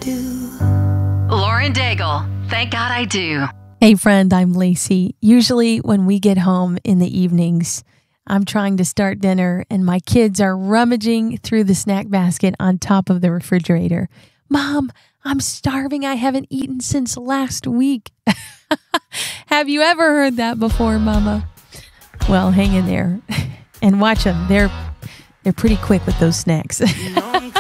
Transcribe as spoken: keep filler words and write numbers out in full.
do. Lauren Daigle, Thank God I Do. Hey friend, I'm Lacey. Usually when we get home in the evenings, I'm trying to start dinner and my kids are rummaging through the snack basket on top of the refrigerator. Mom, I'm starving. I haven't eaten since last week. Have you ever heard that before, Mama? Well, hang in there and watch them. They're they're pretty quick with those snacks.